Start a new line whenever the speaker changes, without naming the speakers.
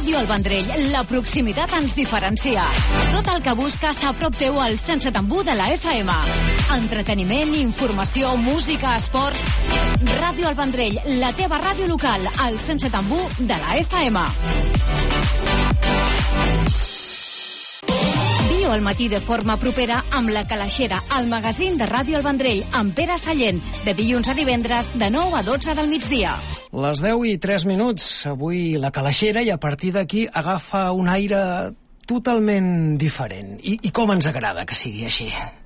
Ràdio El Vendrell, la proximitat ens diferencia. Tot el que busques a prop teu al 107.1 de la FM. Entreteniment, informació, música, esports... Ràdio El Vendrell, la teva ràdio local, al 107.1 de la FM. Viu el matí de forma propera amb La Calaixera, el magazín de Ràdio El Vendrell, amb Pere Sallent, de dilluns a divendres, de 9 a 12 del migdia.
Les 10:03. Avui La Calaixera, i a partir d'aquí agafa un aire totalment diferent. I com ens agrada que sigui així.